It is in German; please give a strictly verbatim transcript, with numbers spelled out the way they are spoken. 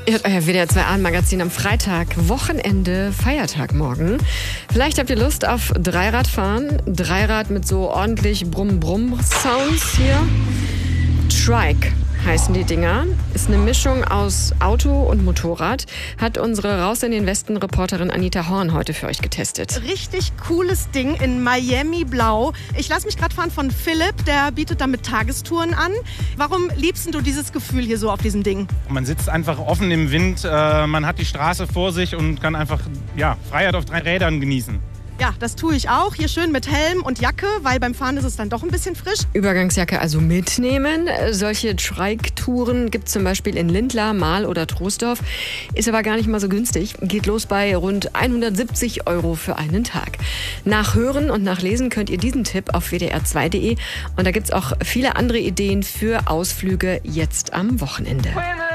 Ihr hört euer W D R zwei Abendmagazin am Freitag, Wochenende, Feiertag morgen. Vielleicht habt ihr Lust auf Dreiradfahren. Dreirad mit so ordentlich Brumm-Brumm-Sounds hier. Trike heißen die Dinger. Ist eine Mischung aus Auto und Motorrad. Hat unsere Raus in den Westen-Reporterin Anita Horn heute für euch getestet. Richtig cooles Ding in Miami Blau. Ich lasse mich gerade fahren von Philipp, der bietet damit Tagestouren an. Warum liebst du dieses Gefühl hier so auf diesem Ding? Man sitzt einfach offen im Wind, äh, man hat die Straße vor sich und kann einfach ja, Freiheit auf drei Rädern genießen. Ja, das tue ich auch. Hier schön mit Helm und Jacke, weil beim Fahren ist es dann doch ein bisschen frisch. Übergangsjacke also mitnehmen. Solche Trike-Touren gibt es zum Beispiel in Lindlar, Mahl oder Troisdorf. Ist aber gar nicht mal so günstig. Geht los bei rund hundertsiebzig Euro für einen Tag. Nachhören und nachlesen könnt ihr diesen Tipp auf w d r zwei punkt d e. Und da gibt es auch viele andere Ideen für Ausflüge jetzt am Wochenende.